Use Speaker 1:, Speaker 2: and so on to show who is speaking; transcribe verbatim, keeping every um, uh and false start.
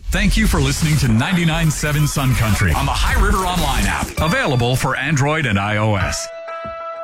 Speaker 1: Thank you for listening to ninety-nine point seven Sun Country on the High River Online app. Available for Android and iOS.